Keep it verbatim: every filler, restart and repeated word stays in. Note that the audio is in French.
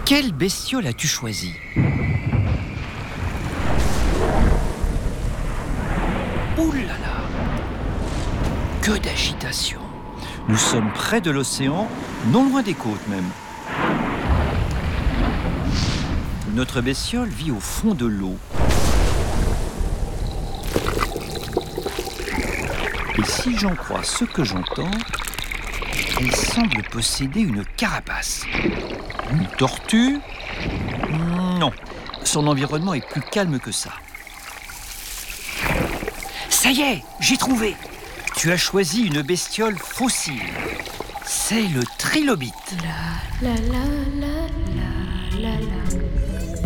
Quelle bestiole as-tu choisi? Ouh là là! Que d'agitation! Nous sommes près de l'océan, non loin des côtes même. Notre bestiole vit au fond de l'eau. Et si j'en crois ce que j'entends, elle semble posséder une carapace. Une tortue? Non, son environnement est plus calme que ça. Ça y est, j'ai trouvé! Tu as choisi une bestiole fossile. C'est le trilobite. La la la la la la la.